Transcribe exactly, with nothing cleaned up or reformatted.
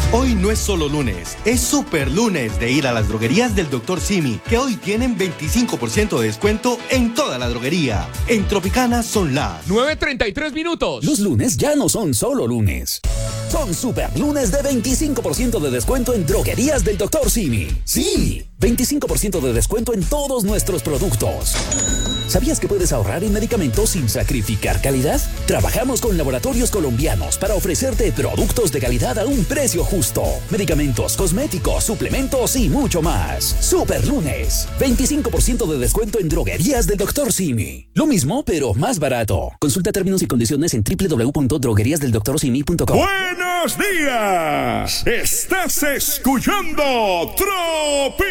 Hoy no es solo lunes, es super lunes de ir a las droguerías del doctor Simi, que hoy tienen veinticinco por ciento de descuento en toda la droguería. En Tropicana son las nueve treinta y tres minutos. Los lunes ya no son solo lunes. Son super lunes de veinticinco por ciento de descuento en droguerías del doctor Simi. Sí, veinticinco por ciento de descuento en todos nuestros productos. ¿Sabías que puedes ahorrar en medicamentos sin sacrificar calidad? Trabajamos con laboratorios colombianos para ofrecerte productos de calidad a un precio justo. Medicamentos, cosméticos, suplementos y mucho más. Super lunes. veinticinco por ciento de descuento en droguerías del doctor Simi. Lo mismo, pero más barato. Consulta términos y condiciones en doble u doble u doble u punto droguerías del doctor simi punto com. ¡Buenos días! Estás escuchando Tropi